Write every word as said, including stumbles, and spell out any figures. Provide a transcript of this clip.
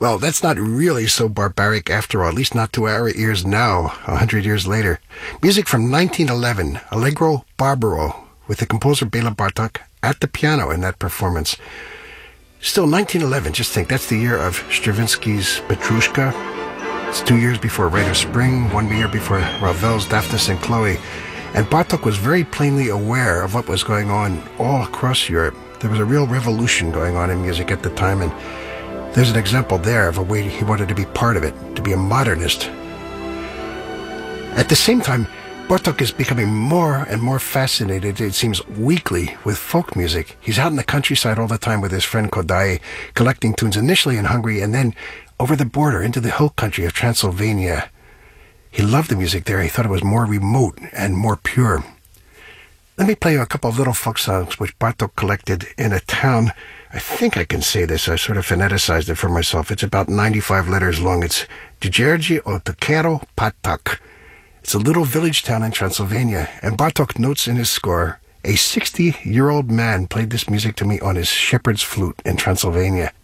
Well, that's not really so barbaric after all, at least not to our ears now, a hundred years later. Music from nineteen eleven, Allegro Barbaro, with the composer Bela Bartok at the piano in that performance. Still, nineteen eleven, just think, that's the year of Stravinsky's Petrushka. It's two years before Rite of Spring, one year before Ravel's Daphnis and Chloe. And Bartok was very plainly aware of what was going on all across Europe. There was a real revolution going on in music at the time, and there's an example there of a way he wanted to be part of it, to be a modernist. At the same time, Bartok is becoming more and more fascinated, it seems weekly, with folk music. He's out in the countryside all the time with his friend Kodaly, collecting tunes initially in Hungary and then over the border into the hill country of Transylvania. He loved the music there. He thought it was more remote and more pure. Let me play you a couple of little folk songs which Bartok collected in a town. I think I can say this. I sort of phoneticized it for myself. It's about ninety-five letters long. It's Dzierży Otokero Patak. It's a little village town in Transylvania. And Bartok notes in his score, a sixty-year-old man played this music to me on his shepherd's flute in Transylvania.